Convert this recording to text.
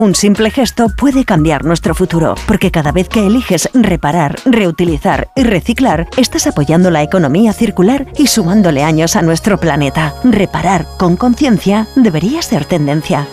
Un simple gesto puede cambiar nuestro futuro, porque cada vez que eliges reparar, reutilizar y reciclar, estás apoyando la economía circular y sumándole años a nuestro planeta. Reparar con conciencia debería ser tendencia.